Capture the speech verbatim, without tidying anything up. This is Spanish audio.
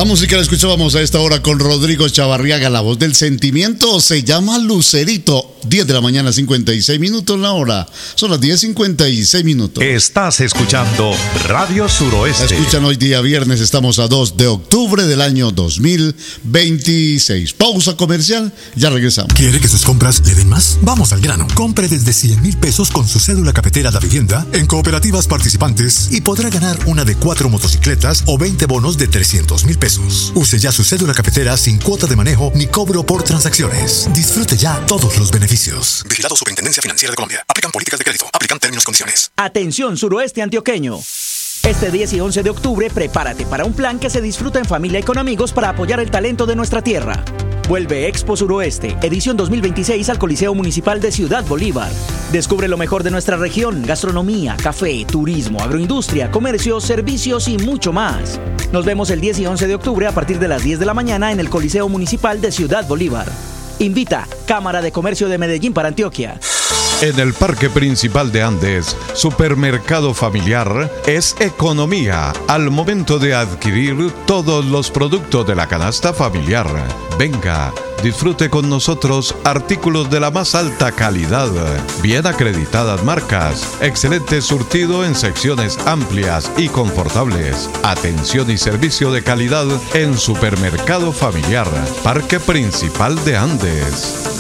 La música la escuchábamos a esta hora con Rodrigo Chavarriaga, la voz del sentimiento, se llama Lucerito. diez de la mañana, cincuenta y seis minutos la hora. Son las diez cincuenta y seis minutos. Estás escuchando Radio Suroeste. Escuchan hoy día viernes, estamos a dos de octubre del año dos mil veintiséis. Pausa comercial, ya regresamos. ¿Quiere que sus compras le den más? Vamos al grano. Compre desde cien mil pesos con su cédula cafetera da vivienda en cooperativas participantes y podrá ganar una de cuatro motocicletas o veinte bonos de trescientos mil pesos. Use ya su cédula cafetera sin cuota de manejo ni cobro por transacciones. Disfrute ya todos los beneficios. Vigilado Superintendencia Financiera de Colombia. Aplican políticas de crédito. Aplican términos y condiciones. Atención suroeste antioqueño. Este diez y once de octubre, prepárate para un plan que se disfruta en familia y con amigos para apoyar el talento de nuestra tierra. Vuelve Expo Suroeste, edición dos mil veintiséis al Coliseo Municipal de Ciudad Bolívar. Descubre lo mejor de nuestra región, gastronomía, café, turismo, agroindustria, comercio, servicios y mucho más. Nos vemos el diez y once de octubre a partir de las diez de la mañana en el Coliseo Municipal de Ciudad Bolívar. Invita Cámara de Comercio de Medellín para Antioquia. En el Parque Principal de Andes, Supermercado Familiar es economía al momento de adquirir todos los productos de la canasta familiar. Venga, disfrute con nosotros artículos de la más alta calidad, bien acreditadas marcas, excelente surtido en secciones amplias y confortables, atención y servicio de calidad en Supermercado Familiar, Parque Principal de Andes.